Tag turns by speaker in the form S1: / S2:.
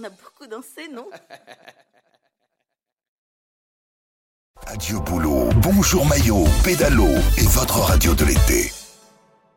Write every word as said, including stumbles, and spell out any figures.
S1: on a beaucoup dansé, non?
S2: Adieu boulot, bonjour maillot, pédalo et votre radio de l'été.